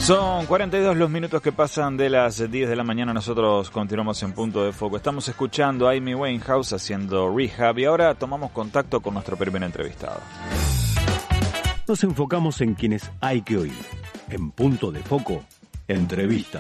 Son 42 los minutos que pasan de las 10 de la mañana. Nosotros continuamos en Punto de Foco. Estamos escuchando a Amy Winehouse haciendo Rehab y ahora tomamos contacto con nuestro primer entrevistado. Nos enfocamos en quienes hay que oír. En Punto de Foco, entrevista.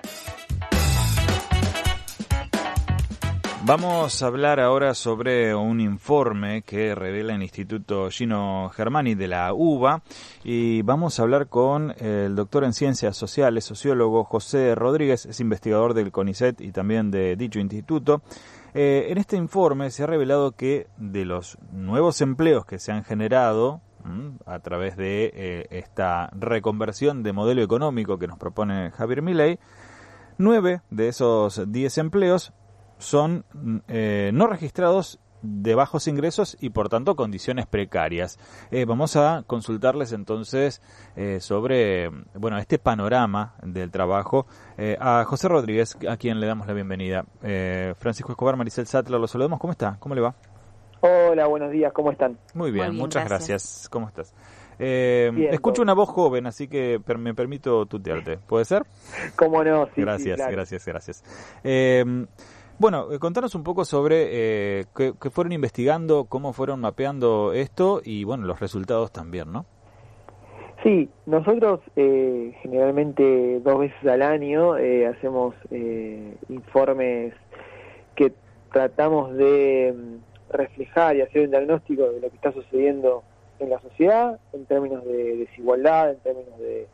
Vamos a hablar ahora sobre un informe que revela el Instituto Gino Germani de la UBA y vamos a hablar con el doctor en Ciencias Sociales, sociólogo José Rodríguez, es investigador del CONICET y también de dicho instituto. En este informe se ha revelado que de los nuevos empleos que se han generado a través de esta reconversión de modelo económico que nos propone Javier Milei, 9 de esos 10 empleos son no registrados de bajos ingresos y por tanto condiciones precarias. Vamos a consultarles entonces sobre este panorama del trabajo a José Rodríguez, a quien le damos la bienvenida. Francisco Escobar, Maricel Sattler, lo saludamos. ¿Cómo está? ¿Cómo le va? Hola, buenos días, ¿cómo están? Muy bien, muchas gracias. ¿Cómo estás? Bien, escucho una voz joven, así que me permito tutearte. ¿Puede ser? ¿Cómo no? Sí, gracias, sí, claro. gracias. Contanos un poco sobre qué fueron investigando, cómo fueron mapeando esto y, los resultados también, ¿no? Sí, nosotros generalmente 2 veces al año hacemos informes que tratamos de reflejar y hacer un diagnóstico de lo que está sucediendo en la sociedad en términos de desigualdad, en términos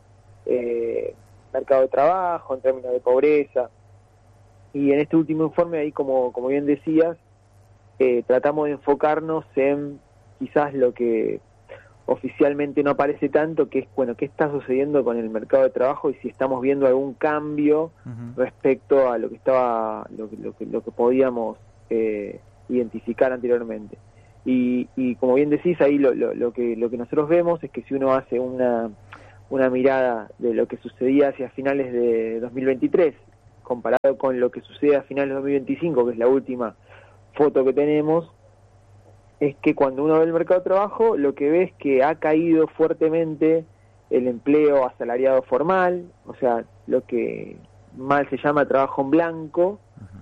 de mercado de trabajo, en términos de pobreza. Y en este último informe, ahí como bien decías, tratamos de enfocarnos en quizás lo que oficialmente no aparece tanto, que es, qué está sucediendo con el mercado de trabajo y si estamos viendo algún cambio respecto a lo que estaba, lo que podíamos identificar anteriormente. Y como bien decís, ahí lo que nosotros vemos es que si uno hace una mirada de lo que sucedía hacia finales de 2023, comparado con lo que sucede a finales de 2025, que es la última foto que tenemos, es que cuando uno ve el mercado de trabajo, lo que ve es que ha caído fuertemente el empleo asalariado formal, o sea, lo que mal se llama trabajo en blanco,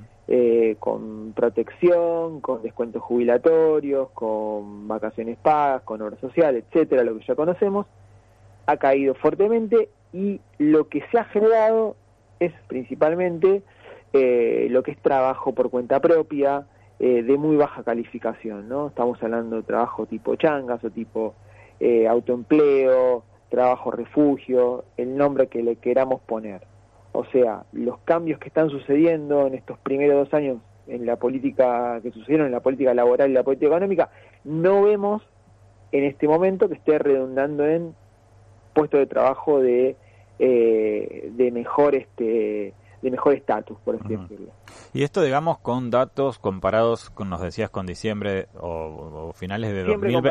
con protección, con descuentos jubilatorios, con vacaciones pagas, con obra social, etcétera, lo que ya conocemos, ha caído fuertemente y lo que se ha generado es principalmente lo que es trabajo por cuenta propia, de muy baja calificación, ¿no? Estamos hablando de trabajo tipo changas o tipo autoempleo, trabajo refugio, el nombre que le queramos poner. O sea, los cambios que están sucediendo en estos primeros 2 años en la política que sucedieron, en la política laboral y la política económica, no vemos en este momento que esté redundando en puestos de trabajo de mejor estatus, por así decirlo. Y esto, digamos, con datos comparados con, nos decías, con diciembre o finales de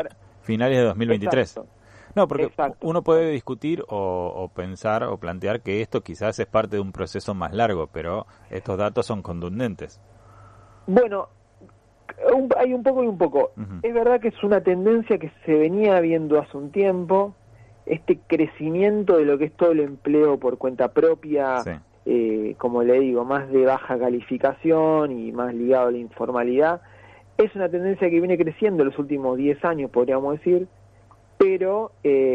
2023. Exacto. No, porque Exacto. Uno puede discutir o pensar o plantear que esto quizás es parte de un proceso más largo, pero estos datos son contundentes. Bueno, hay un poco y un poco. Es verdad que es una tendencia que se venía viendo hace un tiempo, este crecimiento de lo que es todo el empleo por cuenta propia, como le digo, más de baja calificación y más ligado a la informalidad, es una tendencia que viene creciendo en los últimos 10 años, podríamos decir, pero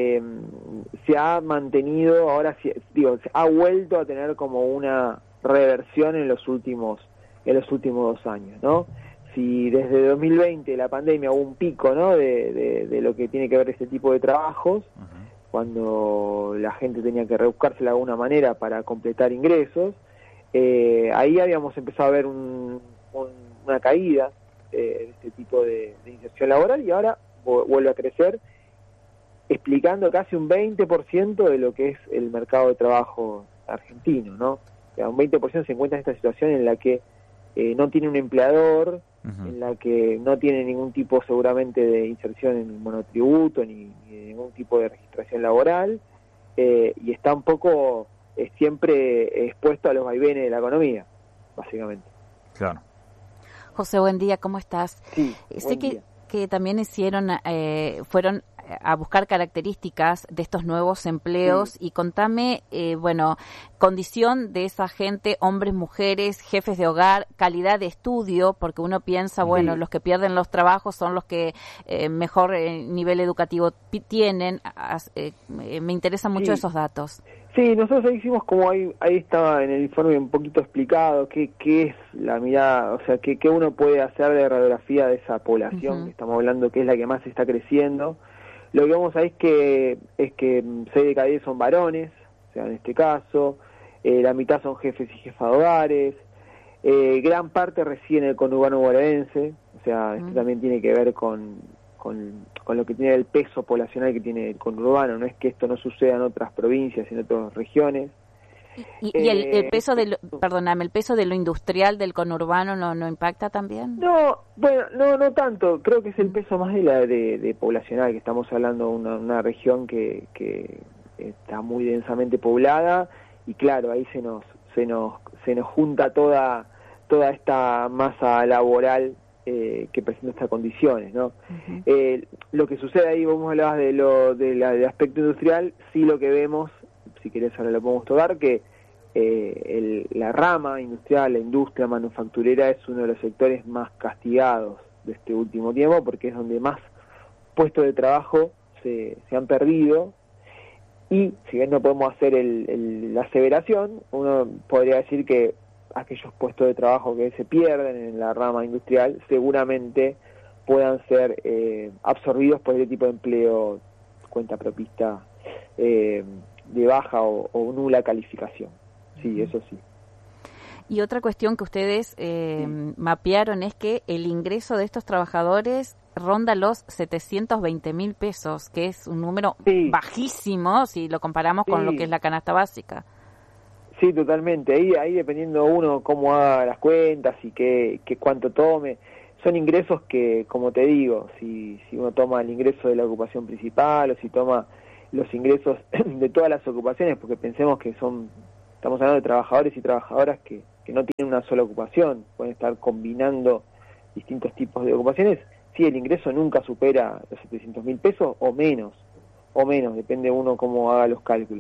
se ha mantenido, ahora se ha vuelto a tener como una reversión en los últimos 2 años, ¿no? Si desde 2020 la pandemia hubo un pico, ¿no?, de lo que tiene que ver este tipo de trabajos, cuando la gente tenía que rebuscarse de alguna manera para completar ingresos, ahí habíamos empezado a ver una caída de este tipo de inserción laboral y ahora vuelve a crecer, explicando casi un 20% de lo que es el mercado de trabajo argentino, ¿no? O sea, un 20% se encuentra en esta situación en la que no tiene un empleador, en la que no tiene ningún tipo seguramente de inserción en el monotributo ni ningún tipo de registración laboral, y está un poco siempre expuesto a los vaivenes de la economía, básicamente. Claro. José, buen día, ¿cómo estás? Sí, Sé que también fueron a buscar características de estos nuevos empleos y contame, condición de esa gente, hombres, mujeres, jefes de hogar, calidad de estudio, porque uno piensa, los que pierden los trabajos son los que mejor nivel educativo tienen. Me interesan mucho esos datos. Sí, nosotros ahí hicimos como ahí estaba en el informe un poquito explicado qué es la mirada, o sea, qué uno puede hacer de radiografía de esa población que estamos hablando, que es la que más está creciendo. Lo que vemos ahí es que 6 de cada 10 son varones, o sea, en este caso, la mitad son jefes y jefas de hogares, gran parte reside en el conurbano bonaerense, o sea, esto también tiene que ver con lo que tiene el peso poblacional que tiene el conurbano, no es que esto no suceda en otras provincias, en otras regiones. ¿Y el peso el peso de lo industrial del conurbano no impacta también? No, no tanto, creo que es el peso más de poblacional, que estamos hablando de una región que está muy densamente poblada, y claro, ahí se nos junta toda esta masa laboral que presenta estas condiciones, ¿no? Lo que sucede ahí, vos hablabas del aspecto industrial, sí, lo que vemos, si querés ahora lo podemos tocar, que la rama industrial, la industria manufacturera es uno de los sectores más castigados de este último tiempo, porque es donde más puestos de trabajo se han perdido, y si bien no podemos hacer la aseveración, uno podría decir que aquellos puestos de trabajo que se pierden en la rama industrial seguramente puedan ser absorbidos por este tipo de empleo cuenta propista de baja o nula calificación. Sí, eso sí. Y otra cuestión que ustedes mapearon es que el ingreso de estos trabajadores ronda los 720.000 pesos, que es un número bajísimo si lo comparamos con lo que es la canasta básica. Sí, totalmente. Ahí dependiendo uno cómo haga las cuentas y qué cuánto tome, son ingresos que, como te digo, si uno toma el ingreso de la ocupación principal o si toma los ingresos de todas las ocupaciones, porque pensemos que estamos hablando de trabajadores y trabajadoras que no tienen una sola ocupación, pueden estar combinando distintos tipos de ocupaciones, sí, el ingreso nunca supera los 700.000 pesos o menos, depende uno cómo haga los cálculos.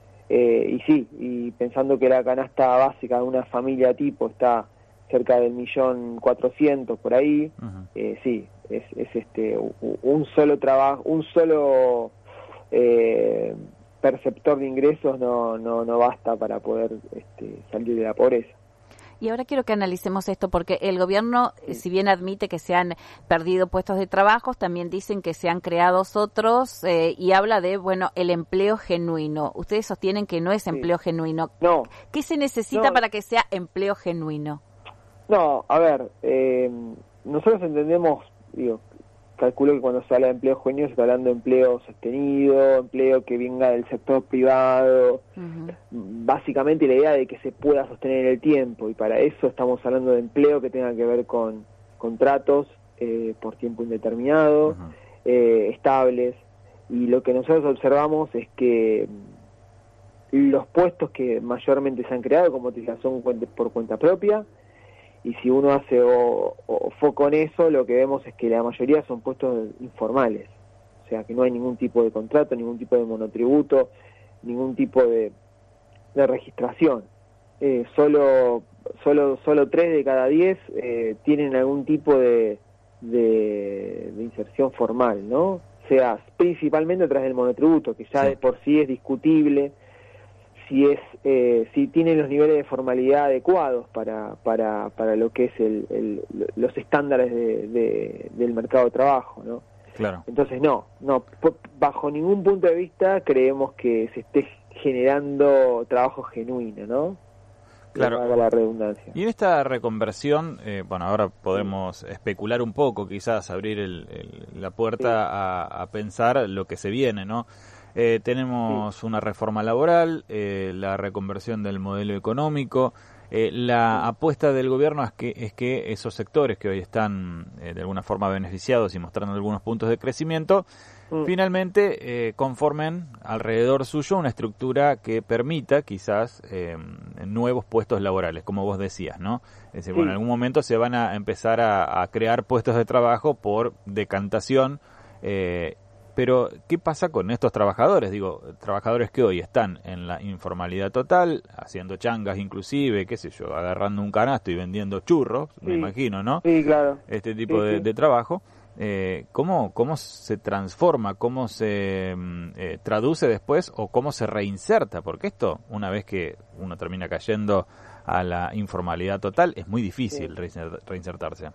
Y pensando que la canasta básica de una familia tipo está cerca del 1.400.000 por ahí, sí, es un solo trabajo, un solo perceptor de ingresos no basta para poder salir de la pobreza. Y ahora quiero que analicemos esto, porque el gobierno, si bien admite que se han perdido puestos de trabajo, también dicen que se han creado otros y habla de, el empleo genuino. Ustedes sostienen que no es empleo genuino. No. ¿Qué se necesita para que sea empleo genuino? No, a ver, nosotros entendemos, calculo que cuando se habla de empleo genuino se está hablando de empleo sostenido, empleo que venga del sector privado, básicamente la idea de que se pueda sostener en el tiempo, y para eso estamos hablando de empleo que tenga que ver con contratos por tiempo indeterminado, estables, y lo que nosotros observamos es que los puestos que mayormente se han creado, como te dije, son por cuenta propia, y si uno hace foco en eso, lo que vemos es que la mayoría son puestos informales, o sea que no hay ningún tipo de contrato, ningún tipo de monotributo, ningún tipo de registración. Solo 3 de cada 10 tienen algún tipo de inserción formal, ¿no? O sea, principalmente a través del monotributo, que ya de por sí es discutible si tienen los niveles de formalidad adecuados para lo que es los estándares del mercado de trabajo, ¿no? Claro. Entonces no, bajo ningún punto de vista creemos que se esté generando trabajo genuino, ¿no? Claro. Haga la redundancia. Y en esta reconversión, ahora podemos especular un poco, quizás abrir la puerta a pensar lo que se viene, ¿no? Tenemos una reforma laboral, la reconversión del modelo económico, la apuesta del gobierno es que esos sectores que hoy están de alguna forma beneficiados y mostrando algunos puntos de crecimiento, finalmente conformen alrededor suyo una estructura que permita quizás nuevos puestos laborales, como vos decías, ¿no? Es decir, en algún momento se van a empezar a crear puestos de trabajo por decantación Pero, ¿qué pasa con estos trabajadores? Digo, trabajadores que hoy están en la informalidad total, haciendo changas inclusive, qué sé yo, agarrando un canasto y vendiendo churros, me imagino, ¿no? Sí, claro. Este tipo de trabajo. ¿Cómo se transforma, cómo se traduce después o cómo se reinserta? Porque esto, una vez que uno termina cayendo a la informalidad total, es muy difícil reinsertarse.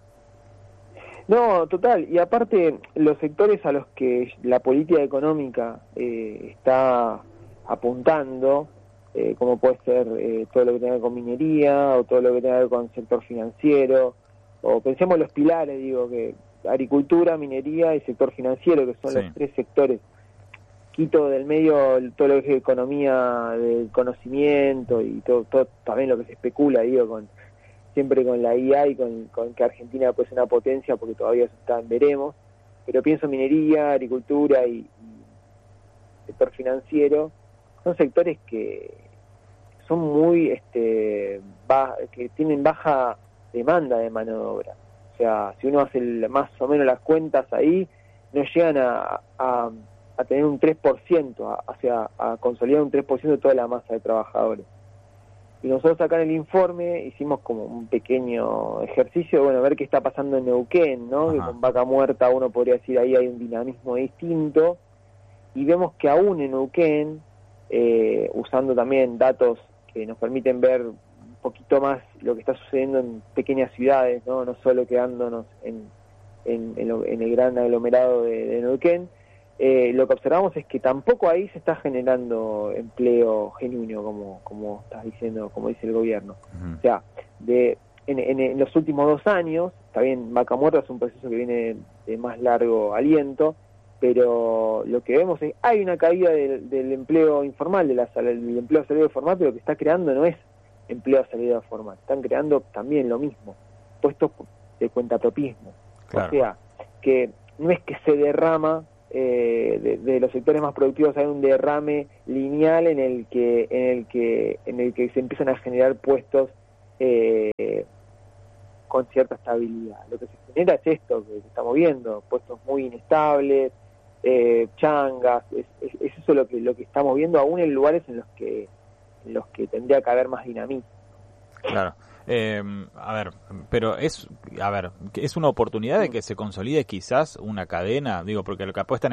No, total. Y aparte, los sectores a los que la política económica está apuntando, como puede ser todo lo que tenga que ver con minería o todo lo que tenga que ver con el sector financiero, o pensemos los pilares, digo, que agricultura, minería y sector financiero, que son los tres sectores. Quito del medio todo lo que es economía del conocimiento y todo también lo que se especula, digo, siempre con la IA y con que Argentina puede ser una potencia, porque todavía eso está en veremos, pero pienso minería, agricultura y sector financiero, son sectores que son muy que tienen baja demanda de mano de obra. O sea, si uno hace más o menos las cuentas ahí, no llegan a tener un 3%, a consolidar un 3% de toda la masa de trabajadores. Y nosotros acá en el informe hicimos como un pequeño ejercicio, bueno, a ver qué está pasando en Neuquén, ¿no? Que con Vaca Muerta uno podría decir ahí hay un dinamismo distinto, y vemos que aún en Neuquén, usando también datos que nos permiten ver un poquito más lo que está sucediendo en pequeñas ciudades, no solo quedándonos en el gran aglomerado de Neuquén, lo que observamos es que tampoco ahí se está generando empleo genuino, como estás diciendo, como dice el gobierno. O sea, en los últimos 2 años, está bien, Vaca Muerta es un proceso que viene de más largo aliento, pero lo que vemos es hay una caída del empleo informal, del empleo a salida formal, pero lo que está creando no es empleo a salida formal, están creando también lo mismo, puestos de cuentapropismo. Claro. O sea, que no es que se derrama de los sectores más productivos, hay un derrame lineal en el que se empiezan a generar puestos con cierta estabilidad. Lo que se genera es esto que estamos viendo, puestos muy inestables, changas, es eso lo que estamos viendo aún en lugares en los que tendría que haber más dinamismo. Claro. Pero es una oportunidad de que se consolide quizás una cadena, digo, porque lo que apuestan